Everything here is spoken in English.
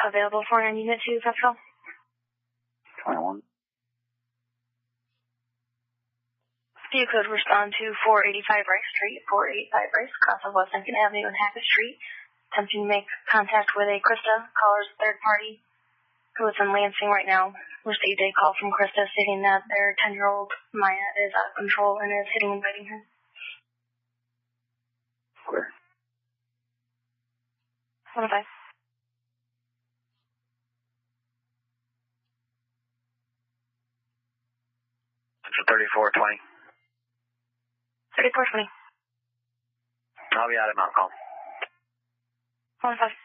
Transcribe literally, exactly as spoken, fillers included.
available for an unit to Petro. twenty-one. If you could respond to four eighty-five Rice Street, four eighty-five Rice, cross of West Lincoln Avenue and Hackett Street. Attempting to make contact with a Krista, caller's third party, who is in Lansing right now. Received a call from Krista stating that their ten-year-old Maya is out of control and is hitting and biting her. Clear. one oh five. thirty-four twenty. thirty-four twenty. I'll be out at Mount Call. one oh five.